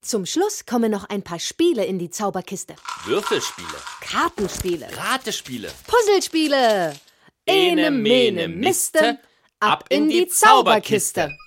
Zum Schluss kommen noch ein paar Spiele in die Zauberkiste. Würfelspiele. Kartenspiele. Ratespiele. Puzzlespiele. Ene, mene, miste. Ab in die Zauberkiste.